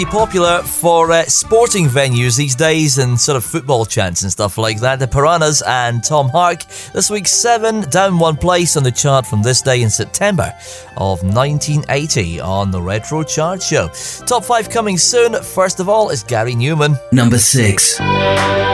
Popular for sporting venues these days and sort of football chants and stuff like that. The Piranhas and Tom Hark. This week 7 down 1 place on the chart from this day in September of 1980 on the Retro Chart Show. Top 5 coming soon. First of all is Gary Numan. Number 6.